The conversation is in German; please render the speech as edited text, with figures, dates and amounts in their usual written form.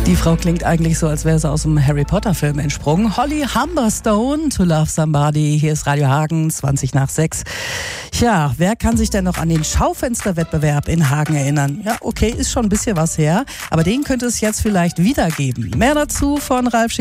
Die Frau klingt eigentlich so, als wäre sie aus dem Harry Potter Film entsprungen. Holly Humberstone, To Love Somebody. Hier ist Radio Hagen, 20 nach 6. Tja, wer kann sich denn noch an den Schaufensterwettbewerb in Hagen erinnern? Ja, okay, ist schon ein bisschen was her, aber den könnte es jetzt vielleicht wieder geben. Mehr dazu von Ralf